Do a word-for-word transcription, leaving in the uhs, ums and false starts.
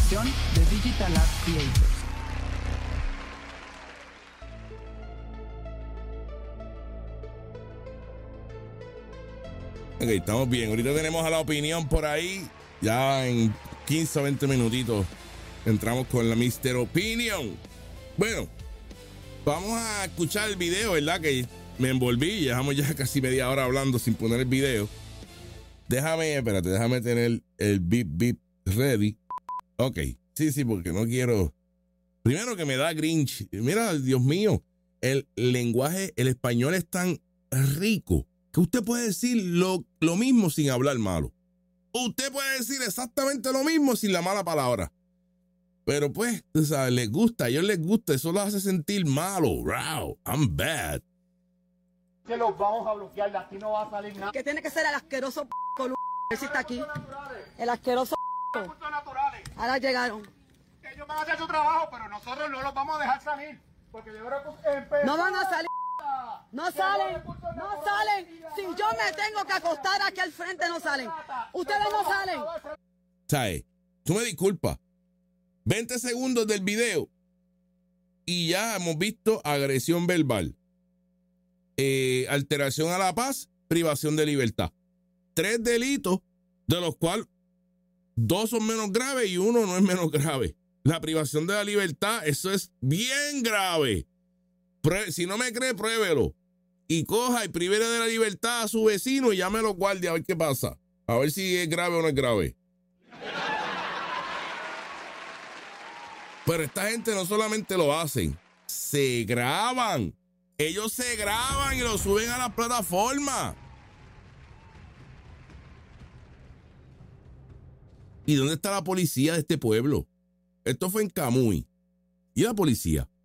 producción de Digital Art Creators. Ok, estamos bien. Ahorita tenemos a la opinión por ahí. Ya en quince o veinte minutitos entramos con la mister Opinion. Bueno, vamos a escuchar el video, ¿verdad? Que me envolví. Llevamos ya casi media hora hablando sin poner el video. Déjame, espérate, déjame tener el beep beep ready. Ok, sí, sí, porque no quiero. Primero que me da Grinch. Mira, Dios mío, el lenguaje, el español es tan rico que usted puede decir lo, lo mismo sin hablar malo. Usted puede decir exactamente lo mismo sin la mala palabra. Pero pues, tú sabes, les gusta, a ellos les gusta, eso los hace sentir malo. Wow, I'm bad. Que los vamos a bloquear, de aquí no va a salir nada. Que tiene que ser el asqueroso p***, si está aquí. El asqueroso p***. Ahora llegaron. Ellos van a hacer su trabajo, pero nosotros no los vamos a dejar salir. Porque yo creo que empezó... No van a salir. No salen, no salen. Si yo me tengo que acostar aquí al frente, no salen. Ustedes no salen. ¿Sabes? Tú me disculpas. veinte segundos del video y ya hemos visto agresión verbal, eh, alteración a la paz, privación de libertad. Tres delitos, de los cuales dos son menos graves y uno no es menos grave. La privación de la libertad, eso es bien grave. Prue- si no me cree, pruébelo. Y coja y privele de la libertad a su vecino y llámelo guardia a ver qué pasa. A ver si es grave o no es grave. Pero esta gente no solamente lo hacen, se graban. Ellos se graban y lo suben a la plataforma. ¿Y dónde está la policía de este pueblo? Esto fue en Camuy. ¿Y la policía?